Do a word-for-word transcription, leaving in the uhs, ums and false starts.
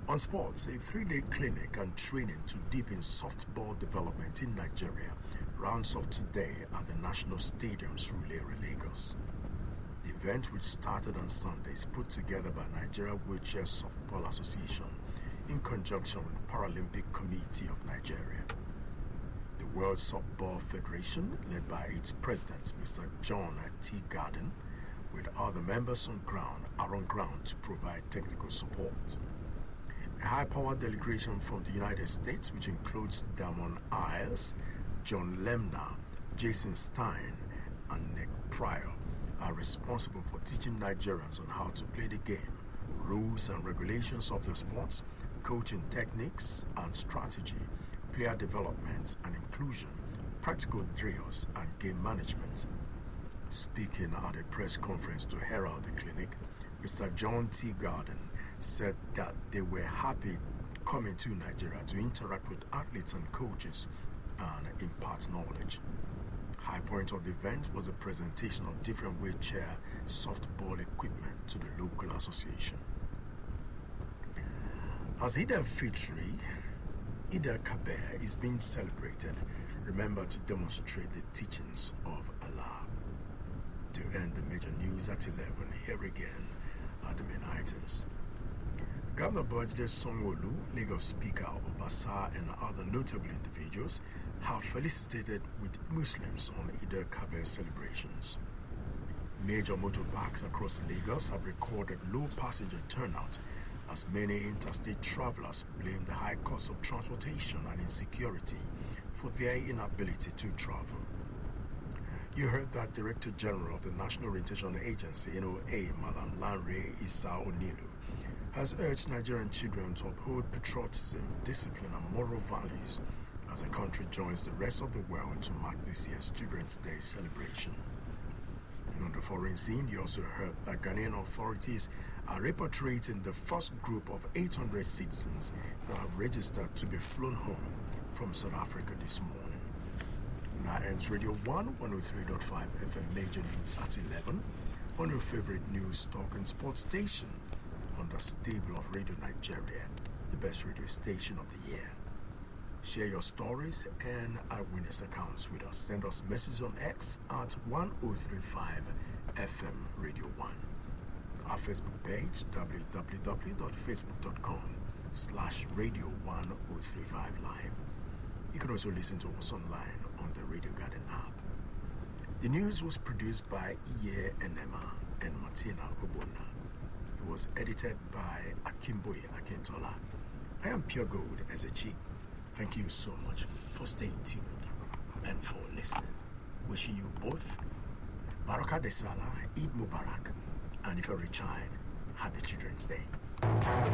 On sports, a three-day clinic and training to deepen softball development in Nigeria rounds off today at the National Stadium's Surulere, Lagos. The event, which started on Sunday, is put together by Nigeria Wheelchair Softball Association in conjunction with the Paralympic Committee of Nigeria. The World Softball Federation, led by its president, Mister John T. Garden, with other members on ground, are on ground to provide technical support. A high-powered delegation from the United States, which includes Damon Iles, John Lemner, Jason Stein, and Nick Pryor, are responsible for teaching Nigerians on how to play the game, rules and regulations of the sports, coaching techniques and strategy, player development and inclusion, practical drills, and game management. Speaking at a press conference to herald the clinic, Mister John T. Garden said that they were happy coming to Nigeria to interact with athletes and coaches and impart knowledge. High point of the event was a presentation of different wheelchair softball equipment to the local association. As Eid al-Fitr, Eid al-Kabir is being celebrated, remember to demonstrate the teachings of Allah. To end the major news at eleven, here again are the main items. Governor Babajide Sanwo-Olu, Lagos Speaker Obasa, and other notable individuals have felicitated with Muslims on Eid al-Kabir celebrations. Major motorbikes across Lagos have recorded low passenger turnout as many interstate travelers blame the high cost of transportation and insecurity for their inability to travel. You heard that Director General of the National Orientation Agency, N O A, Malam Lanre Issa Onilu, has urged Nigerian children to uphold patriotism, discipline, and moral values as the country joins the rest of the world to mark this year's Children's Day celebration. And on the foreign scene, you also heard that Ghanaian authorities are repatriating the first group of eight hundred citizens that have registered to be flown home from South Africa this morning. Now ends Radio one, one oh three point five F M Major News at eleven on your favorite news, talk, and sports station on the stable of Radio Nigeria, the best radio station of the year. Share your stories and eyewitness accounts with us. Send us messages on X at one oh three five F M Radio one. Our Facebook page, w w w dot facebook dot com slash radio one oh three five live. You can also listen to us online on the Radio Garden app. The news was produced by Iye Enema and Martina Obona. It was edited by Akimboye Akintola. I am Pure Gold Ezechi. Thank you so much for staying tuned and for listening. Wishing you both Baraka de Salah, Eid Mubarak, and if you're a child, Happy Children's Day.